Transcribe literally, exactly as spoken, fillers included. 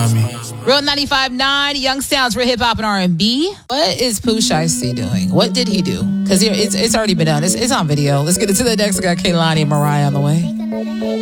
Real ninety-five point nine, Young Sounds, Real Hip Hop and R and B. What is Pooh Shiesty doing? What did he do? Because it's, it's already been done. It's, it's on video. Let's get into the next. We got Kehlani and Mariah on the way.